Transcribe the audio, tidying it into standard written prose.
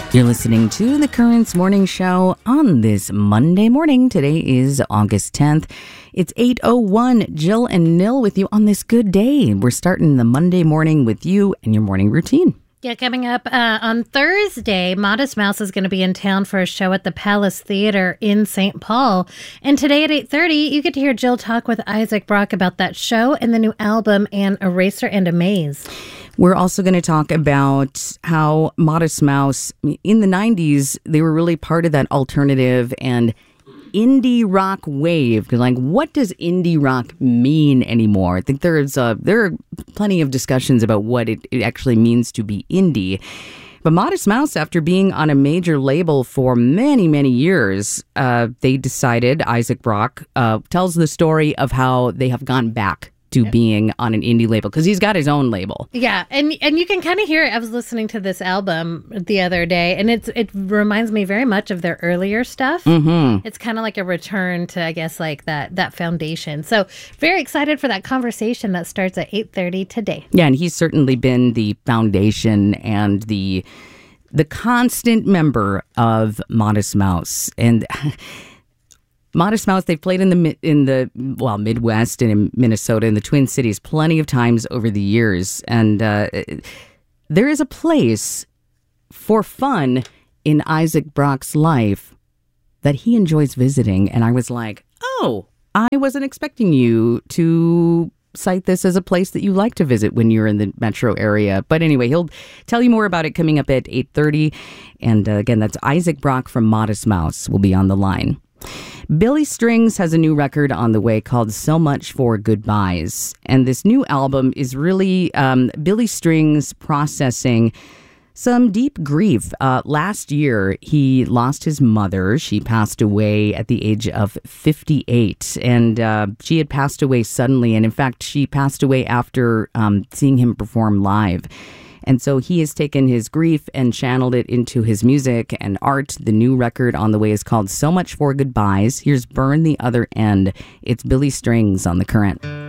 You're listening to the Currents Morning Show on this Monday morning. Today is August 10th. It's 8:01. Jill and Nil with you on this good day. We're starting the Monday morning with you and your morning routine. Yeah, coming up on Thursday, Modest Mouse is going to be in town for a show at the Palace Theater in St. Paul. And today at 8:30, you get to hear Jill talk with Isaac Brock about that show and the new album, An Eraser and a Maze. We're also going to talk about how Modest Mouse, in the 90s, they were really part of that alternative and indie rock wave. Like, what does indie rock mean anymore? I think there are plenty of discussions about what it actually means to be indie. But Modest Mouse, after being on a major label for many, many years, they decided, Isaac Brock tells the story of how they have gone back to being on an indie label, because he's got his own label. Yeah, and you can kind of hear it. I was listening to this album the other day, and it reminds me very much of their earlier stuff. Mm-hmm. It's kind of like a return to, I guess, like that foundation. So very excited for that conversation that starts at 8:30 today. Yeah, and he's certainly been the foundation and the constant member of Modest Mouse. And Modest Mouse, they've played in the Midwest and in Minnesota and the Twin Cities plenty of times over the years. And there is a place for fun in Isaac Brock's life that he enjoys visiting. And I was like, oh, I wasn't expecting you to cite this as a place that you like to visit when you're in the metro area. But anyway, he'll tell you more about it coming up at 8:30. And again, that's Isaac Brock from Modest Mouse will be on the line. Billy Strings has a new record on the way called So Much for Goodbyes. And this new album is really Billy Strings processing some deep grief. Last year, he lost his mother. She passed away at the age of 58. And she had passed away suddenly. And in fact, she passed away after seeing him perform live. And so he has taken his grief and channeled it into his music and art. The new record on the way is called So Much for Goodbyes. Here's Burn the Other End. It's Billy Strings on The Current.